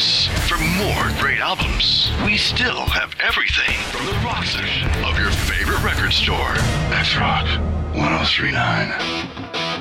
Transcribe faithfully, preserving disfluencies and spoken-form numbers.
iTunes. For more great albums, we still have everything from the rock section of your favorite record store. That's Rock one oh three point nine.